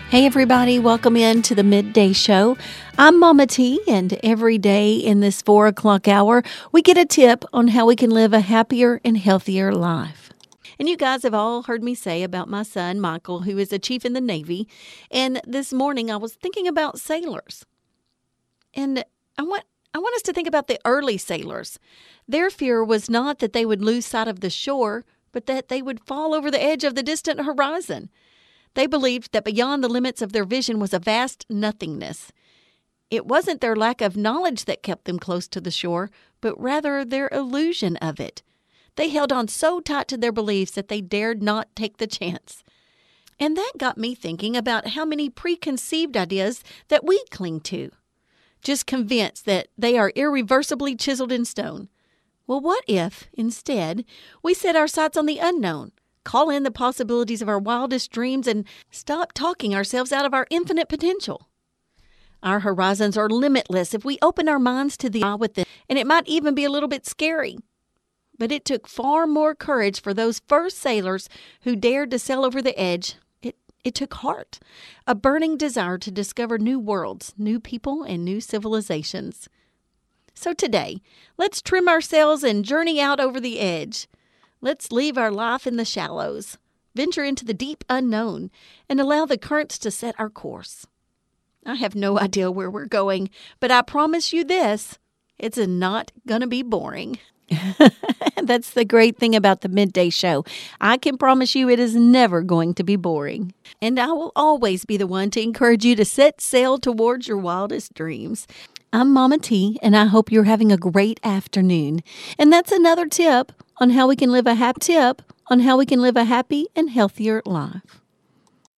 Hey everybody, welcome in to the Midday Show. I'm Mama T, and every day in this 4 o'clock hour, we get a tip on how we can live a happier and healthier life. And you guys have all heard me say about my son, Michael, who is a chief in the Navy. And this morning I was thinking about sailors. And I want us to think about the early sailors. Their fear was not that they would lose sight of the shore, but that they would fall over the edge of the distant horizon. They believed that beyond the limits of their vision was a vast nothingness. It wasn't their lack of knowledge that kept them close to the shore, but rather their illusion of it. They held on so tight to their beliefs that they dared not take the chance. And that got me thinking about how many preconceived ideas that we cling to, just convinced that they are irreversibly chiseled in stone. Well, what if, instead, we set our sights on the unknown? Call in the possibilities of our wildest dreams and stop talking ourselves out of our infinite potential. Our horizons are limitless if we open our minds to the eye with them, and it might even be a little bit scary. But it took far more courage for those first sailors who dared to sail over the edge. It took heart, a burning desire to discover new worlds, new people, and new civilizations. So today, let's trim our sails and journey out over the edge. Let's leave our life in the shallows, venture into the deep unknown, and allow the currents to set our course. I have no idea where we're going, but I promise you this, it's not going to be boring. That's the great thing about the Midday Show. I can promise you it is never going to be boring. And I will always be the one to encourage you to set sail towards your wildest dreams. I'm Mama T, and I hope you're having a great afternoon. And that's another tip on how we can live a happy and healthier life.